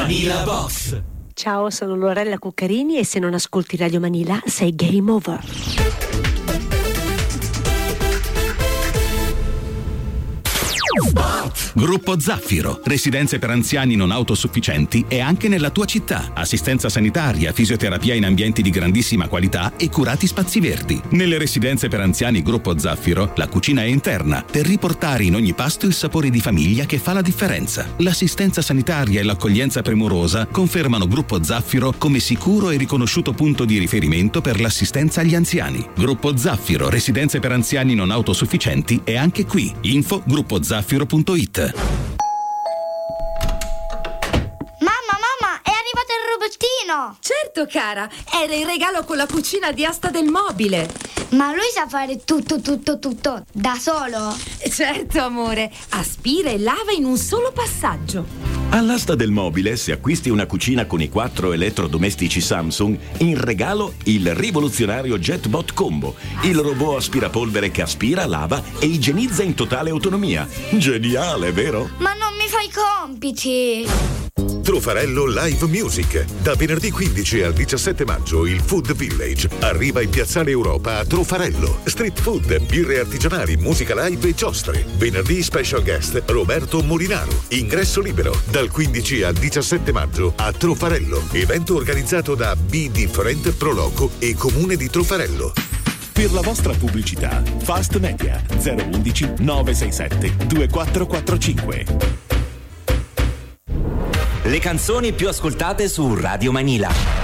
Manila Box. Ciao, sono Lorella Cuccarini e se non ascolti Radio Manila sei game over. Gruppo Zaffiro, residenze per anziani non autosufficienti e anche nella tua città. Assistenza sanitaria, fisioterapia in ambienti di grandissima qualità e curati spazi verdi. Nelle residenze per anziani Gruppo Zaffiro, la cucina è interna per riportare in ogni pasto il sapore di famiglia che fa la differenza. L'assistenza sanitaria e l'accoglienza premurosa confermano Gruppo Zaffiro come sicuro e riconosciuto punto di riferimento per l'assistenza agli anziani. Gruppo Zaffiro, residenze per anziani non autosufficienti è anche qui. Info gruppozaffiro.it. Mamma, è arrivato il robottino! Certo, cara, era il regalo con la cucina di asta del mobile. Ma lui sa fare tutto da solo? Certo, amore, aspira e lava in un solo passaggio. All'asta del mobile, se acquisti una cucina con i 4 elettrodomestici Samsung, in regalo il rivoluzionario JetBot Combo, il robot aspirapolvere che aspira, lava e igienizza in totale autonomia. Geniale, vero? Ma non mi fai i compiti! Truffarello Live Music. Da venerdì 15 al 17 maggio il Food Village arriva in Piazzale Europa a Truffarello. Street food, birre artigianali, musica live e giostre. Venerdì special guest Roberto Molinaro. Ingresso libero dal 15 al 17 maggio a Truffarello. Evento organizzato da Be Different Proloco e Comune di Truffarello. Per la vostra pubblicità, Fast Media 011 967 2445. Le canzoni più ascoltate su Radio Manila.